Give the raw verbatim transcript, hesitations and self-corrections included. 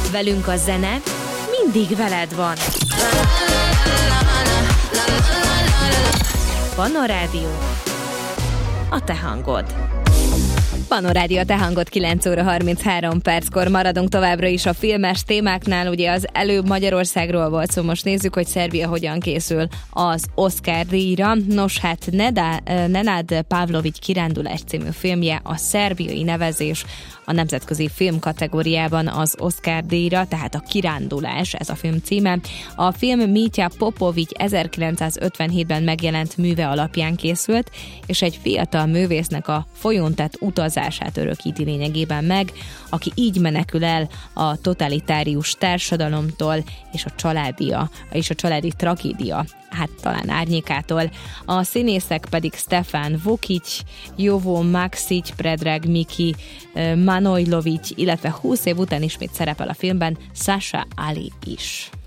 Velünk a zene mindig veled van. Panorádió, a te hangod. Panorádió, a te hangod, kilenc óra harminchárom perckor maradunk továbbra is a filmes témáknál. Ugye az előbb Magyarországról volt szó, most nézzük, hogy Szerbia hogyan készül az Oscar-díjra. Nos, hát Nenad Pavlović Kirándulás című filmje a szerbiai nevezés a nemzetközi film kategóriában az Oscar-díjra, tehát a Kirándulás, ez a film címe. A film Mitja Popović ezerkilencszázötvenhétben megjelent műve alapján készült, és egy fiatal művésznek a folyón tett utazását örökíti lényegében meg, aki így menekül el a totalitárius társadalomtól és a családia, és a családi tragédia, hát talán árnyékától. A színészek pedig Stefan Vukic, Jovo Maksić, Predrag Miki, Manojlović, illetve húsz év után ismét szerepel a filmben Sasha Ali is.